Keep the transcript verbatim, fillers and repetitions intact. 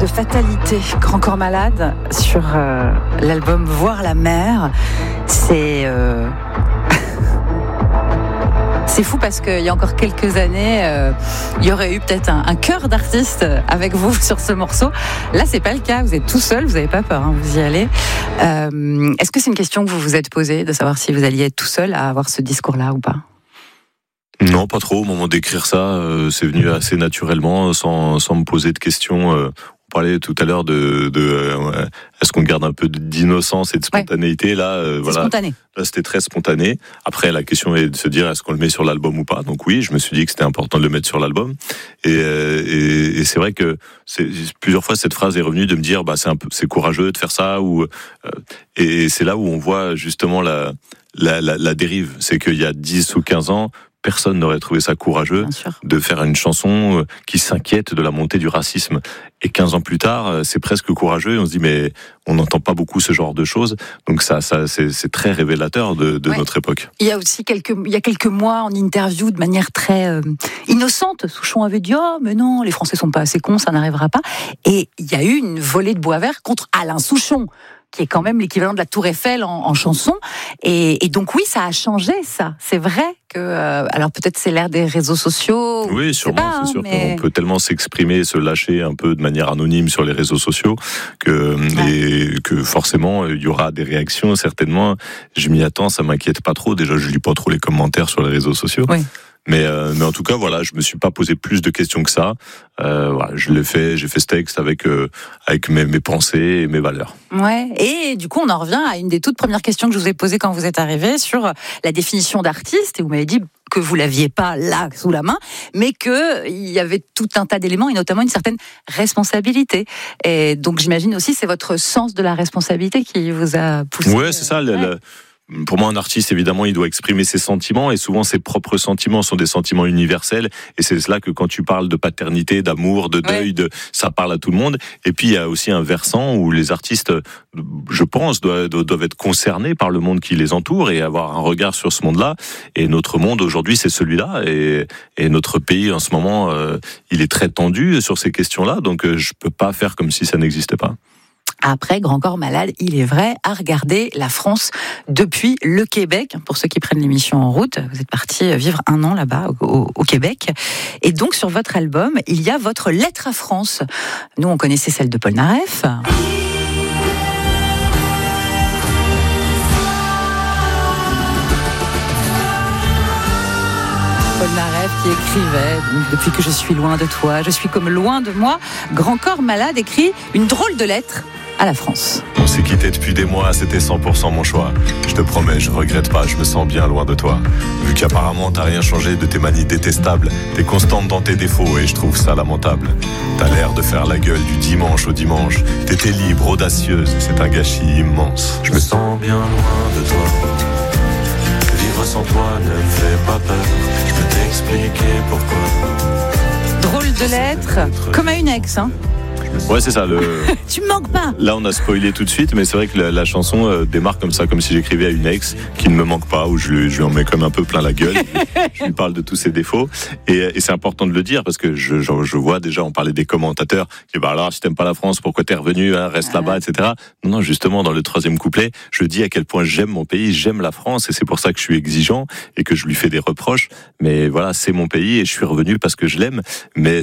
de fatalité. Grand Corps Malade sur euh, l'album Voir la mer. C'est euh... c'est fou parce qu'il y a encore quelques années, euh, il y aurait eu peut-être un, un chœur d'artistes avec vous sur ce morceau. Là, c'est pas le cas. Vous êtes tout seul, vous n'avez pas peur, hein, vous y allez. Euh, est-ce que c'est une question que vous vous êtes posée, de savoir si vous alliez être tout seul à avoir ce discours-là ou pas ? Non, pas trop. Au moment d'écrire ça, euh, c'est venu assez naturellement, sans, sans me poser de questions. Euh, on parlait tout à l'heure de, de euh, est-ce qu'on garde un peu d'innocence et de spontanéité. Ouais. Là, euh, voilà. Spontané. Là, c'était très spontané. Après, la question est de se dire est-ce qu'on le met sur l'album ou pas. Donc oui, je me suis dit que c'était important de le mettre sur l'album. Et, euh, et, et c'est vrai que c'est, plusieurs fois cette phrase est revenue de me dire bah c'est un peu, c'est courageux de faire ça ou euh, et c'est là où on voit justement la la, la, la dérive. C'est qu'il y a dix ou quinze ans. Personne n'aurait trouvé ça courageux de faire une chanson qui s'inquiète de la montée du racisme. Et quinze ans plus tard, c'est presque courageux. Et on se dit, mais on n'entend pas beaucoup ce genre de choses. Donc ça, ça c'est, c'est très révélateur de, de ouais. notre époque. Il y a aussi quelques, il y a quelques mois, en interview, de manière très euh, innocente, Souchon avait dit, oh, mais non, les Français sont pas assez cons, ça n'arrivera pas. Et il y a eu une volée de bois vert contre Alain Souchon, qui est quand même l'équivalent de la Tour Eiffel en, en chanson. Et, et donc oui, ça a changé, ça. C'est vrai que... Euh, alors peut-être c'est l'ère des réseaux sociaux. Oui, sûrement, pas, c'est sûr mais... qu'on peut tellement s'exprimer, se lâcher un peu de manière anonyme sur les réseaux sociaux que, ouais. et que forcément, il y aura des réactions, certainement. Je m'y attends, ça m'inquiète pas trop. Déjà, je lis pas trop les commentaires sur les réseaux sociaux. Oui. Mais, euh, mais en tout cas, voilà, je me suis pas posé plus de questions que ça. Euh, voilà, je l'ai fait, j'ai fait ce texte avec euh, avec mes, mes pensées et mes valeurs. Ouais. Et du coup, on en revient à une des toutes premières questions que je vous ai posées quand vous êtes arrivé sur la définition d'artiste. Et vous m'avez dit que vous l'aviez pas là sous la main, mais que il y avait tout un tas d'éléments et notamment une certaine responsabilité. Et donc, j'imagine aussi, c'est votre sens de la responsabilité qui vous a poussé. Ouais, c'est ça. Le, ouais. le... Pour moi, un artiste, évidemment, il doit exprimer ses sentiments et souvent ses propres sentiments sont des sentiments universels et c'est cela que quand tu parles de paternité, d'amour, de deuil, ouais. de, ça parle à tout le monde. Et puis, il y a aussi un versant où les artistes, je pense, doivent, doivent être concernés par le monde qui les entoure et avoir un regard sur ce monde-là. Et notre monde, aujourd'hui, c'est celui-là. Et, et notre pays, en ce moment, euh, il est très tendu sur ces questions-là. Donc, je peux pas faire comme si ça n'existait pas. Après, Grand Corps Malade, il est vrai, a regardé la France depuis le Québec. Pour ceux qui prennent l'émission en route, vous êtes parti vivre un an là-bas, au, au Québec. Et donc, sur votre album, il y a votre lettre à France. Nous, on connaissait celle de Polnareff. Polnareff qui écrivait donc, depuis que je suis loin de toi, je suis comme loin de moi. Grand Corps Malade écrit une drôle de lettre à la France. On s'est quitté depuis des mois, c'était cent pour cent mon choix. Je te promets, je regrette pas, je me sens bien loin de toi. Vu qu'apparemment t'as rien changé de tes manies détestables, t'es constante dans tes défauts et je trouve ça lamentable. T'as l'air de faire la gueule du dimanche au dimanche. T'étais libre, audacieuse, c'est un gâchis immense. Je me sens bien loin de toi. Vivre sans toi ne me fait pas peur. Je peux t'expliquer pourquoi. Drôle de lettre, comme à une ex, hein. Ouais, c'est ça. Le... tu me manques pas. Là, on a spoilé tout de suite, mais c'est vrai que la, la chanson euh, démarre comme ça, comme si j'écrivais à une ex qui ne me manque pas, où je lui, je lui en mets comme un peu plein la gueule. Je lui parle de tous ses défauts. Et, et c'est important de le dire parce que je, je, je vois déjà, on parlait des commentateurs qui disent bah alors, si t'aimes pas la France, pourquoi t'es revenu, hein, reste ah. là-bas, et cetera. Non, non, justement, dans le troisième couplet, je dis à quel point j'aime mon pays, j'aime la France, et c'est pour ça que je suis exigeant et que je lui fais des reproches. Mais voilà, c'est mon pays et je suis revenu parce que je l'aime. Mais